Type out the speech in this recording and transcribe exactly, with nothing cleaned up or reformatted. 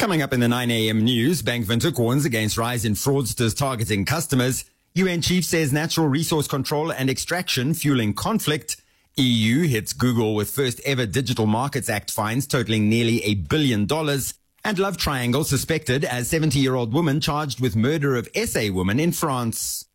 Coming up in the nine a.m. news, Bank Windhoek warns against rise in fraudsters targeting customers. U N chief says natural resource control and extraction fueling conflict. E U hits Google with first ever Digital Markets Act fines totaling nearly a billion dollars. And love triangle suspected as seventy-year-old woman charged with murder of S A woman in France.